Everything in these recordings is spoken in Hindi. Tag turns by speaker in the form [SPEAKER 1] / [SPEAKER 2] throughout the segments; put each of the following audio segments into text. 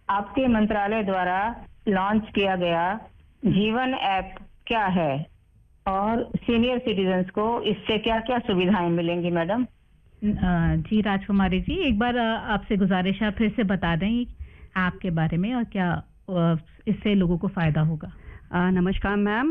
[SPEAKER 1] आपके मंत्रालय द्वारा लॉन्च किया गया जीवन ऐप क्या है और सीनियर सिटीजन्स को इससे क्या-क्या सुविधाएं मिलेंगी मैडम?
[SPEAKER 2] जी राजकुमारी जी, एक बार आपसे गुजारिश है फिर से बता दें ऐप के बारे में और क्या इससे लोगों को फायदा होगा।
[SPEAKER 3] नमस्कार मैम।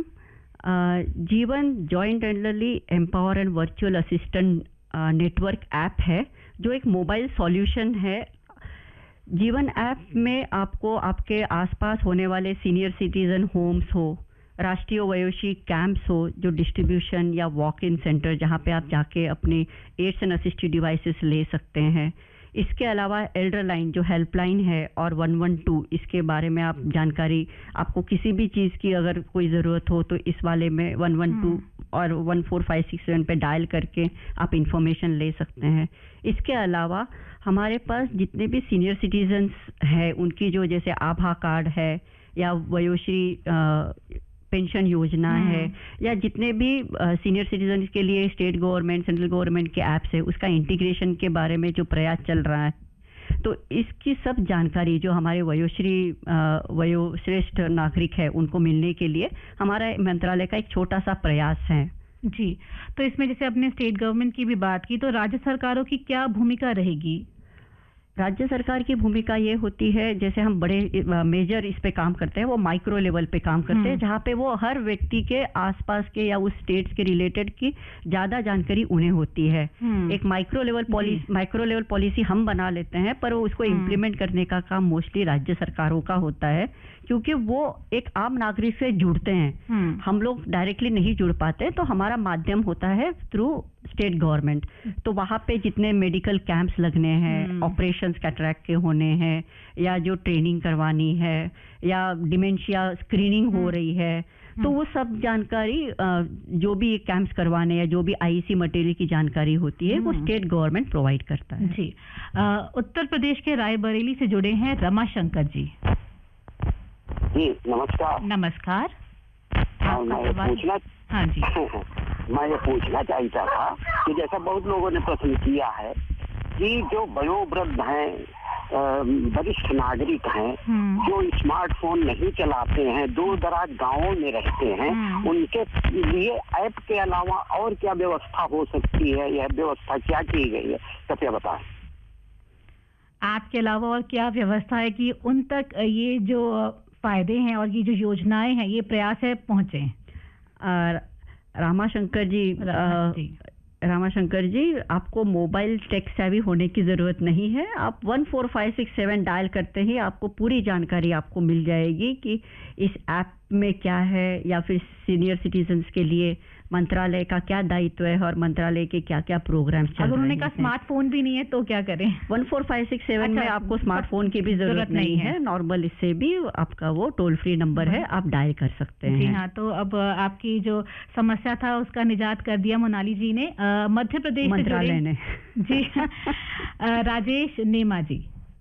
[SPEAKER 3] जीवन joint elderly empower and virtual assistant network app है जो एक मोबाइल सॉल्यूशन है। जीवन ऐप में आपको आपके आसपास होने वाले सीनियर सिटीजन होम्स हो, राष्ट्रीय वयोश्री कैंप्स हो, जो डिस्ट्रीब्यूशन या वॉक इन सेंटर जहाँ पे आप जाके अपने एड्स एंड असिस्टिव डिवाइसेस ले सकते हैं। इसके अलावा एल्डर लाइन जो हेल्पलाइन है और 112 इसके बारे में आप जानकारी, आपको किसी भी चीज़ की अगर कोई ज़रूरत हो तो इस वाले में 112 और 14567 पे डायल करके आप इंफॉर्मेशन ले सकते हैं। इसके अलावा हमारे पास जितने भी सीनियर सिटीजन्स हैं उनकी जो जैसे आभा कार्ड है या वयोश्री पेंशन योजना है या जितने भी सीनियर सिटीजन के लिए स्टेट गवर्नमेंट सेंट्रल गवर्नमेंट के ऐप्स है उसका इंटीग्रेशन के बारे में जो प्रयास चल रहा है, तो इसकी सब जानकारी जो हमारे वयोश्रेष्ठ नागरिक है उनको मिलने के लिए हमारा मंत्रालय का एक छोटा सा प्रयास है।
[SPEAKER 2] जी, तो इसमें जैसे अपने स्टेट गवर्नमेंट की भी बात की तो राज्य सरकारों की क्या भूमिका रहेगी?
[SPEAKER 3] राज्य सरकार की भूमिका ये होती है, जैसे हम बड़े मेजर इस पे काम करते हैं, वो माइक्रो लेवल पे काम करते हैं जहाँ पे वो हर व्यक्ति के आसपास के या उस स्टेट्स के रिलेटेड की ज्यादा जानकारी उन्हें होती है। एक माइक्रो लेवल पॉलिसी हम बना लेते हैं पर वो उसको इम्प्लीमेंट करने का काम मोस्टली राज्य सरकारों का होता है क्योंकि वो एक आम नागरिक से जुड़ते हैं। हम लोग डायरेक्टली नहीं जुड़ पाते तो हमारा माध्यम होता है थ्रू स्टेट गवर्नमेंट। तो वहाँ पे जितने मेडिकल कैंप्स लगने हैं, ऑपरेशंस कैटरैक्ट के होने हैं या जो ट्रेनिंग करवानी है या डिमेंशिया स्क्रीनिंग हो रही है, तो वो सब जानकारी जो भी कैंप्स करवाने या जो भी आईसी मटेरियल की जानकारी होती है वो स्टेट गवर्नमेंट प्रोवाइड करता है।
[SPEAKER 2] जी, उत्तर प्रदेश के रायबरेली से जुड़े हैं रमाशंकर जी।
[SPEAKER 4] जी नमस्कार।
[SPEAKER 2] नमस्कार।
[SPEAKER 4] हाँ जी मैं ये पूछना चाहता था कि जैसा बहुत लोगों ने प्रश्न किया है कि जो वयोवृद्ध हैं, वरिष्ठ नागरिक हैं, जो स्मार्टफोन नहीं चलाते हैं, दूर दराज गांवों में रहते हैं, उनके लिए ऐप के अलावा और क्या व्यवस्था हो सकती है? यह व्यवस्था क्या की गई है, कृपया बताएं।
[SPEAKER 2] ऐप के अलावा और क्या व्यवस्था है कि उन तक ये जो फायदे हैं और ये जो योजनाएं हैं ये प्रयास है पहुंचे?
[SPEAKER 3] रामाशंकर जी, आपको मोबाइल टेक सेवी होने की ज़रूरत नहीं है। आप 14567 डायल करते ही आपको पूरी जानकारी आपको मिल जाएगी कि इस ऐप में क्या है या फिर सीनियर सिटीजन्स के लिए मंत्रालय का क्या दायित्व है और मंत्रालय के क्या क्या प्रोग्राम चल रहे हैं।
[SPEAKER 2] अगर उन्होंने कहा स्मार्टफोन भी नहीं है तो क्या करें?
[SPEAKER 3] 14567 में आपको स्मार्टफोन की भी जरूरत नहीं है। नॉर्मल इससे भी आपका वो टोल फ्री नंबर है, आप डायल कर सकते हैं।
[SPEAKER 2] जी हाँ, तो अब आपकी जो समस्या था उसका निजात कर दिया मोनाली जी ने। मध्य प्रदेश
[SPEAKER 3] मंत्रालय ने।
[SPEAKER 2] जी राजेश नेमा जी।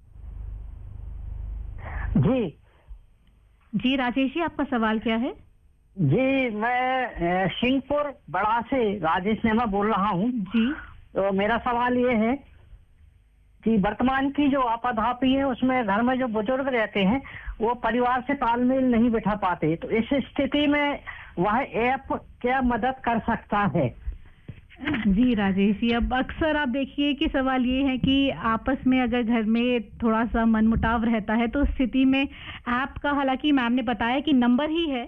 [SPEAKER 2] जी राजेश जी, आपका सवाल क्या है?
[SPEAKER 5] जी, मैं सिंहपुर बड़ा से राजेश नेमा बोल रहा हूँ
[SPEAKER 2] जी।
[SPEAKER 5] तो मेरा सवाल ये है कि वर्तमान की जो आपाधापी है उसमें घर में जो बुजुर्ग रहते हैं वो परिवार से तालमेल नहीं बिठा पाते, तो इस स्थिति में वह ऐप क्या मदद कर सकता है?
[SPEAKER 2] जी राजेश जी, अब अक्सर आप देखिए कि सवाल ये है कि आपस में अगर घर में थोड़ा सा मनमुटाव रहता है तो स्थिति में ऐप का, हालांकि मैम ने बताया कि नंबर ही है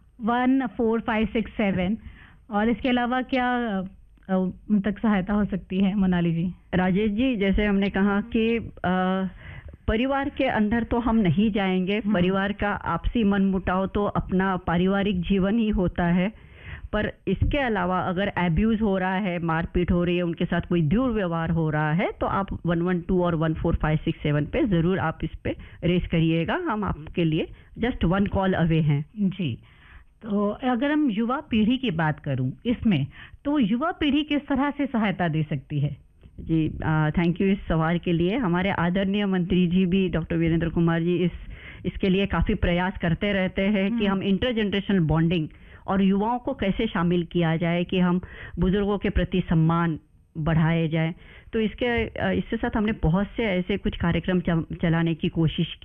[SPEAKER 2] 14567, और इसके अलावा क्या उन तक सहायता हो सकती है मोनाली जी?
[SPEAKER 3] राजेश जी, जैसे हमने कहा कि परिवार के अंदर तो हम नहीं जाएंगे, परिवार का आपसी मनमुटाव तो अपना पारिवारिक जीवन ही होता है, पर इसके अलावा अगर एब्यूज हो रहा है, मारपीट हो रही है, उनके साथ कोई दुर्व्यवहार हो रहा है तो आप 112 और 14567 पे जरूर आप इस पे रेस करिएगा। हम आपके लिए जस्ट 1 कॉल अवे हैं।
[SPEAKER 2] जी, तो अगर हम युवा पीढ़ी की बात करूं इसमें, तो युवा पीढ़ी किस तरह से सहायता दे सकती है?
[SPEAKER 3] जी, थैंक यू इस सवाल के लिए। हमारे आदरणीय मंत्री जी भी, डॉक्टर वीरेंद्र कुमार जी, इसके लिए काफ़ी प्रयास करते रहते हैं कि हम इंटर जनरेशनल बॉन्डिंग और युवाओं को कैसे शामिल किया जाए कि हम बुजुर्गों के प्रति सम्मान बढ़ाए जाए। तो इसके साथ हमने बहुत से ऐसे कुछ कार्यक्रम चलाने की कोशिश